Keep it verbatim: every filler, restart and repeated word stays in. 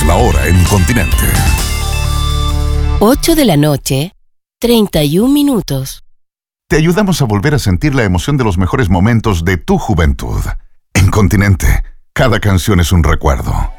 La hora en Continente. ocho de la noche, treinta y un minutos. Te ayudamos a volver a sentir la emoción de los mejores momentos de tu juventud. En Continente, cada canción es un recuerdo.